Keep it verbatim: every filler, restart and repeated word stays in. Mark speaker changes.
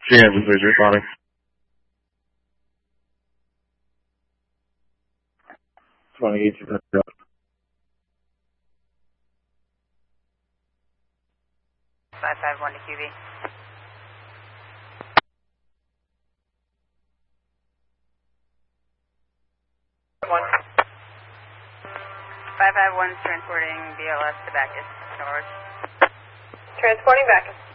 Speaker 1: She hasn't been responding. twenty-eight.
Speaker 2: five five one to Q B.
Speaker 3: One.
Speaker 2: five five one is transporting B L S to Bacchus, north.
Speaker 3: Transporting Bacchus.